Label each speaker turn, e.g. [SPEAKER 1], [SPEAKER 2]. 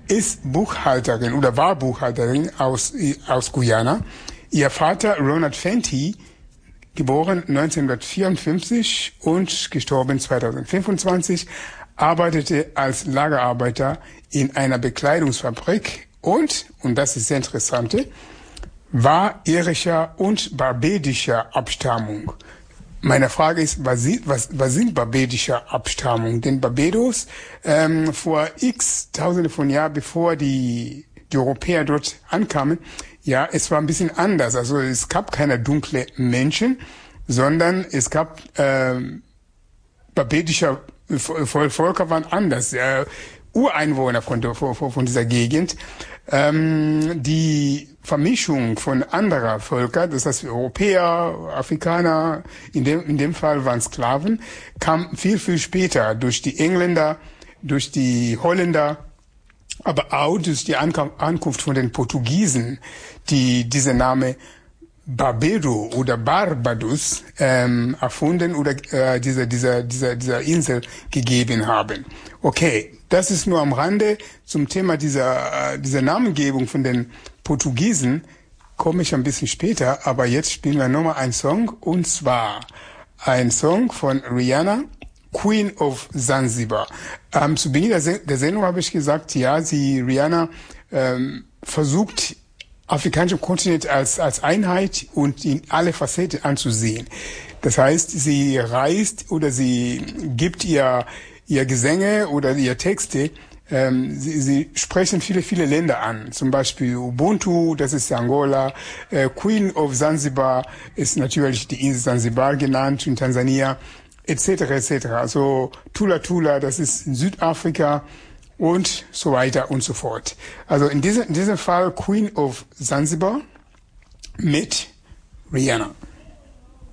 [SPEAKER 1] ist Buchhalterin oder war Buchhalterin aus Guyana. Ihr Vater Ronald Fenty, geboren 1954 und gestorben 2025, arbeitete als Lagerarbeiter in einer Bekleidungsfabrik und das ist sehr interessant, war irischer und barbadischer Abstammung. Meine Frage ist, was sind barbadischer Abstammung? Denn Barbados, vor x Tausende von Jahren, bevor die Europäer dort ankamen, ja, es war ein bisschen anders. Also es gab keine dunkle Menschen, sondern es gab barbadischer Völker waren anders. Ureinwohner von dieser Gegend. Die Vermischung von anderer Völker, das heißt Europäer, Afrikaner, in dem Fall waren Sklaven, kam viel, viel später durch die Engländer, durch die Holländer, aber auch durch die Ankunft von den Portugiesen, die diese Name Barbados oder Barbados erfunden oder dieser Insel gegeben haben. Okay, das ist nur am Rande zum Thema dieser Namengebung von den Portugiesen. Komme ich ein bisschen später, aber jetzt spielen wir nochmal einen Song, und zwar ein Song von Rihanna, Queen of Zanzibar. Zu Beginn der Sendung habe ich gesagt, ja, Rihanna versucht, afrikanischen Kontinent als Einheit und in alle Facetten anzusehen. Das heißt, sie reist oder sie gibt ihr Gesänge oder ihr Texte, sie sprechen viele Länder an. Zum Beispiel Ubuntu, das ist Angola, Queen of Zanzibar ist natürlich die Insel Zanzibar genannt in Tansania, etc. Also Tula, das ist in Südafrika, und so weiter und so fort. Also in diesem Fall Queen of Zanzibar mit Rihanna.